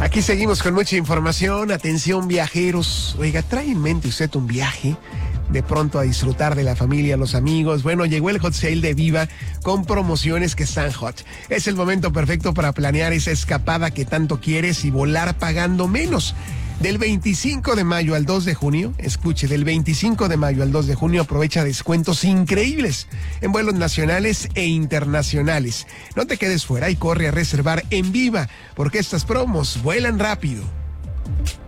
Aquí seguimos con mucha información. Atención, viajeros. Oiga, ¿trae en mente usted un viaje? De pronto a disfrutar de la familia, los amigos. Bueno, llegó el Hot Sale de Viva con promociones que están hot. Es el momento perfecto para planear esa escapada que tanto quieres y volar pagando menos. Del 25 de mayo al 2 de junio, escuche, del 25 de mayo al 2 de junio aprovecha descuentos increíbles en vuelos nacionales e internacionales. No te quedes fuera y corre a reservar en Viva, porque estas promos vuelan rápido.